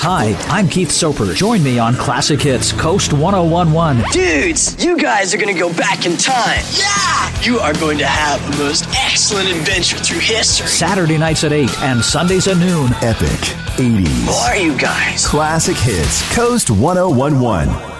Hi, I'm Keith Soper. Join me on Classic Hits Coast 1011. Dudes, you guys are going to go back in time. Yeah! You are going to have the most excellent adventure through history. Saturday nights at 8 and Sundays at noon. Epic 80s. Who are you guys? Classic Hits Coast 1011.